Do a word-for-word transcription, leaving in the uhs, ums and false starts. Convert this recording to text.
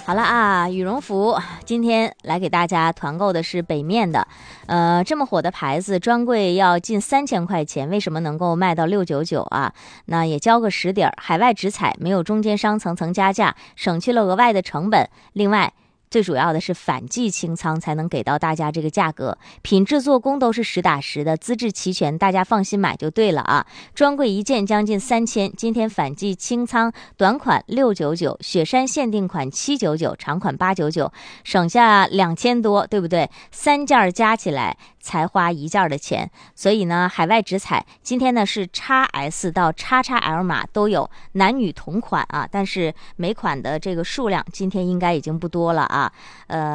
好了啊，羽绒服今天来给大家团购的是北面的，呃，这么火的牌子，专柜要近三千块钱，为什么能够卖到六九九啊？那也交个实底儿，海外直采，没有中间商层层加价，省去了额外的成本。另外，最主要的是反季清仓才能给到大家这个价格，品质做工都是实打实的，资质齐全，大家放心买就对了啊！专柜一件将近三千，今天反季清仓短款六九九，雪山限定款七九九，长款八九九，省下两千多，对不对？三件加起来才花一件的钱，所以呢，海外直采今天呢是 X S 到 X X L 码都有，男女同款啊，但是每款的这个数量今天应该已经不多了啊。啊，呃。